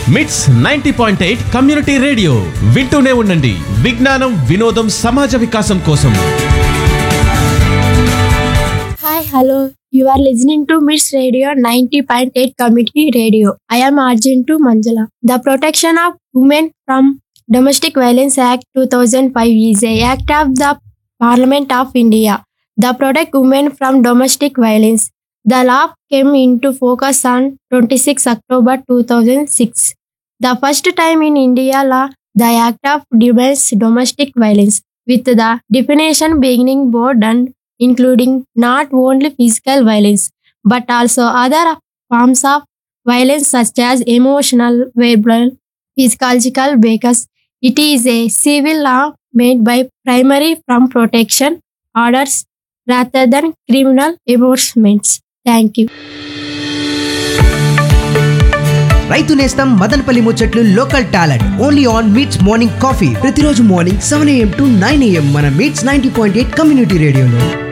మిట్స్ 90.8 community radio వింటూనే ఉండండి. విజ్ఞానం, వినోదం, సమాజ వికాసం కోసం. Hi, hello. You are listening to Miss Radio 90.8 Community Radio. I am Arjuntu Manjula. The Protection of Women from Domestic Violence Act 2005 is a act of the Parliament of India. The Protect Women from Domestic Violence. The law came into focus on 26 October 2006. The first time in India law, the act of defines domestic violence with the definition beginning broad and including not only physical violence but also other forms of violence such as emotional, verbal, physiological, because it is a civil law made by primary from protection orders rather than criminal enforcements. Thank you. రైతు నేస్తం మదనపల్లి ముచ్చట్లు local talent only on meets morning coffee ప్రతిరోజు morning 7 AM to 9 AM మన meets 90.8 community రేడియోలో.